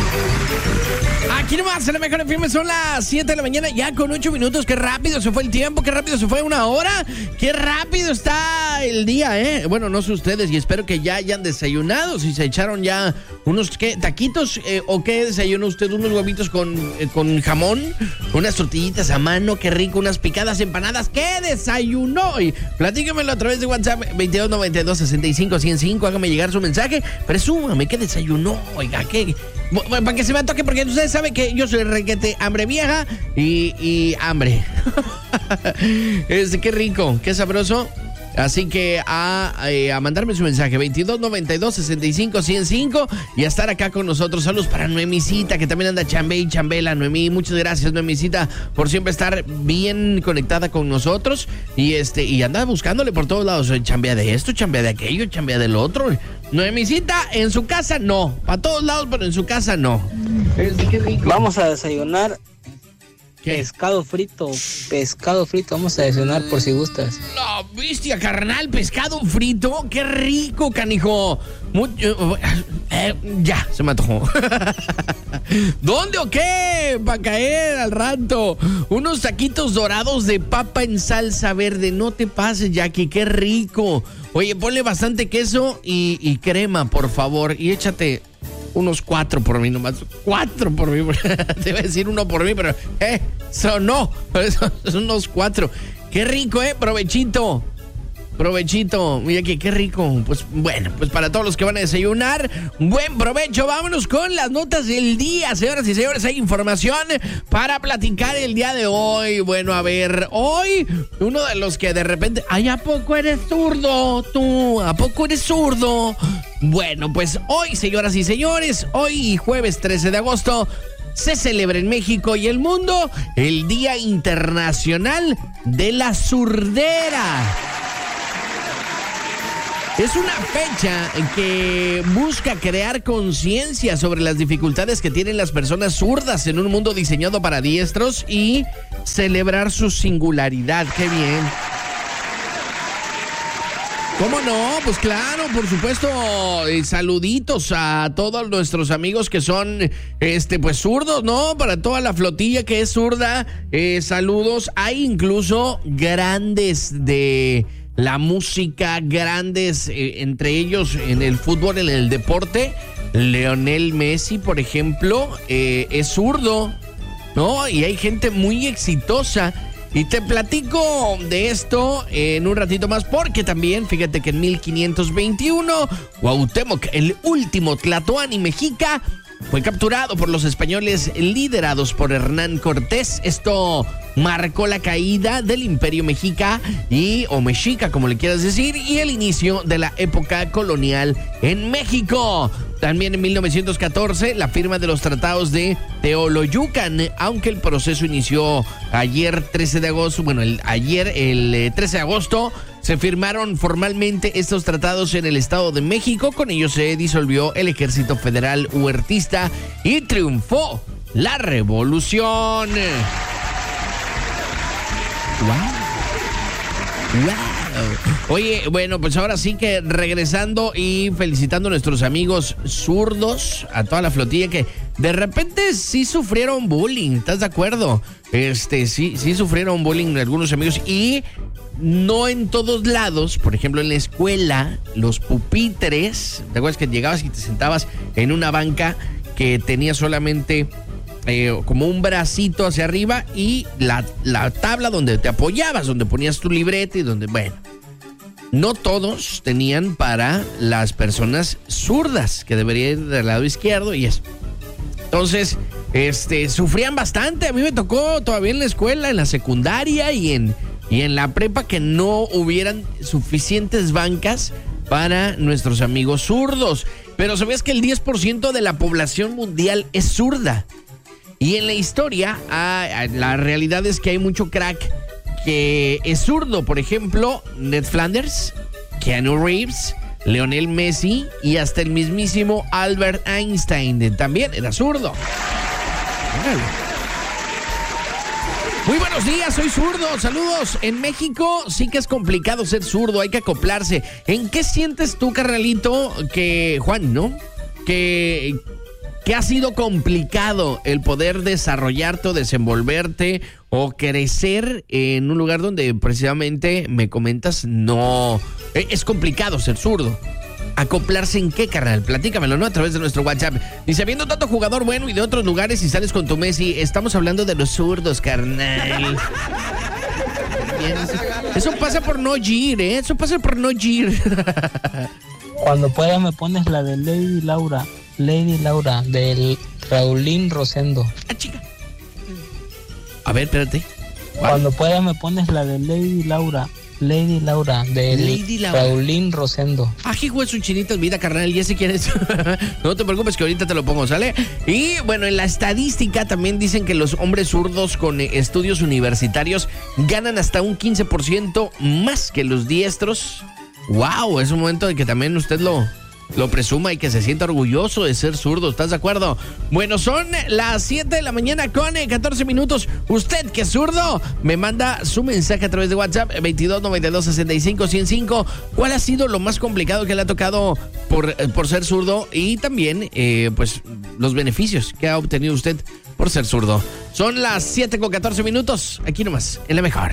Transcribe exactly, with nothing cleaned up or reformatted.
Aquí nomás, en la mejor F M, son las siete de la mañana, ya con ocho minutos. Qué rápido se fue el tiempo, qué rápido se fue una hora, qué rápido está el día, ¿eh? Bueno, no sé ustedes, y espero que ya hayan desayunado. Si se echaron ya unos, ¿qué? ¿Taquitos? Eh, ¿O qué desayunó usted? ¿Unos huevitos con, eh, con jamón? ¿Unas tortillitas a mano? Qué rico, unas picadas empanadas. ¿Qué desayunó? Y platíquemelo a través de WhatsApp veintidós noventa y dos sesenta y cinco ciento cinco. Hágame llegar su mensaje. Presúmame qué desayunó. Oiga, qué... Para que se me antoje, porque ustedes saben que yo soy requete hambre vieja y, y hambre. Este, qué rico, qué sabroso. Así que a, a mandarme su mensaje veintidós noventa y dos sesenta y cinco ciento cinco y a estar acá con nosotros. Saludos para Noemicita, que también anda chambe y chambela. Noemí, muchas gracias, Noemicita, por siempre estar bien conectada con nosotros. Y este y anda buscándole por todos lados. Chambea de esto, chambea de aquello, chambea del otro. Noemicita, en su casa no. Para todos lados, pero en su casa no. Qué rico. Vamos a desayunar. ¿Qué? Pescado frito, pescado frito, vamos a desayunar por si gustas. La bestia, carnal, pescado frito, qué rico, canijo. Mucho, eh, ya, se me antojó. ¿Dónde o qué? Para caer al rato. Unos taquitos dorados de papa en salsa verde, no te pases, Jackie, qué rico. Oye, ponle bastante queso y, y crema, por favor, y échate... unos cuatro por mí nomás. Cuatro por mí. Te iba a decir uno por mí, pero eh, sonó. Son unos cuatro. Qué rico, eh. Provechito. Provechito. Mira que qué rico. Pues bueno, pues para todos los que van a desayunar, buen provecho. Vámonos con las notas del día. Señoras y señores, hay información para platicar el día de hoy. Bueno, a ver, hoy uno de los que de repente, ay, ¿a poco eres zurdo? Tú, ¿a poco eres zurdo? Bueno, pues hoy, señoras y señores, hoy jueves trece de agosto, se celebra en México y el mundo el Día Internacional de la Surdera. Es una fecha que busca crear conciencia sobre las dificultades que tienen las personas zurdas en un mundo diseñado para diestros y celebrar su singularidad. ¡Qué bien! ¿Cómo no? Pues claro, por supuesto, eh, saluditos a todos nuestros amigos que son, este, pues zurdos, ¿no? Para toda la flotilla que es zurda, eh, saludos. Hay incluso grandes de la música, grandes, eh, entre ellos en el fútbol, en el deporte. Lionel Messi, por ejemplo, eh, es zurdo, ¿no? Y hay gente muy exitosa. Y te platico de esto en un ratito más, porque también, fíjate que en mil quinientos veintiuno, Cuauhtémoc, el último tlatoani mexica, fue capturado por los españoles liderados por Hernán Cortés. Esto marcó la caída del Imperio Mexica y o Mexica, como le quieras decir, y el inicio de la época colonial en México. También en mil novecientos catorce, la firma de los tratados de Teoloyucan, aunque el proceso inició ayer trece de agosto, bueno, el, ayer el eh, trece de agosto, se firmaron formalmente estos tratados en el Estado de México. Con ello se disolvió el Ejército Federal Huertista y triunfó la revolución. Wow. Wow. Oye, bueno, pues ahora sí que regresando y felicitando a nuestros amigos zurdos, a toda la flotilla que de repente sí sufrieron bullying, ¿estás de acuerdo? Este, sí, sí sufrieron bullying algunos amigos y no en todos lados. Por ejemplo, en la escuela, los pupitres, ¿te acuerdas que llegabas y te sentabas en una banca que tenía solamente... Eh, como un bracito hacia arriba y la, la tabla donde te apoyabas, donde ponías tu libreta y donde, bueno, no todos tenían para las personas zurdas, que debería ir del lado izquierdo y eso. Entonces, este, sufrían bastante. A mí me tocó todavía en la escuela, en la secundaria y en, y en la prepa, que no hubieran suficientes bancas para nuestros amigos zurdos. Pero ¿sabías que el diez por ciento de la población mundial es zurda? Y en la historia, ah, la realidad es que hay mucho crack que es zurdo. Por ejemplo, Ned Flanders, Keanu Reeves, Lionel Messi y hasta el mismísimo Albert Einstein también era zurdo. Muy buenos días, soy zurdo, saludos. En México sí que es complicado ser zurdo, hay que acoplarse. ¿En qué sientes tú, carnalito, que, Juan, ¿no? Que... ¿qué ha sido complicado el poder desarrollarte o desenvolverte o crecer en un lugar donde precisamente me comentas no es complicado ser zurdo? ¿Acoplarse en qué, carnal? Platícamelo, ¿no? A través de nuestro WhatsApp. Dice, habiendo tanto jugador bueno y de otros lugares y sales con tu Messi, estamos hablando de los zurdos, carnal. Bien, eso, eso pasa por no ir, ¿eh? Eso pasa por no ir. Cuando pueda me pones la de Lady Laura. Lady Laura, del Raulín Rosendo. Ah, chica. A ver, espérate. Cuando pueda me pones la de Lady Laura. Lady Laura, de Lady Laura. Raulín Rosendo. Ah, hijo, es un chinito en vida, carnal, ya sé quién es. No te preocupes que ahorita te lo pongo, ¿sale? Y bueno, en la estadística también dicen que los hombres zurdos con estudios universitarios ganan hasta un quince por ciento más que los diestros. ¡Wow! Es un momento de que también usted lo... lo presuma y que se sienta orgulloso de ser zurdo, ¿estás de acuerdo? Bueno, son las siete de la mañana con catorce minutos. Usted que es zurdo, me manda su mensaje a través de WhatsApp veintidós noventa y dos sesenta y cinco ciento cinco. ¿Cuál ha sido lo más complicado que le ha tocado por, por ser zurdo? Y también, eh, pues, los beneficios que ha obtenido usted por ser zurdo. Son las siete con catorce minutos, aquí nomás, en La Mejor.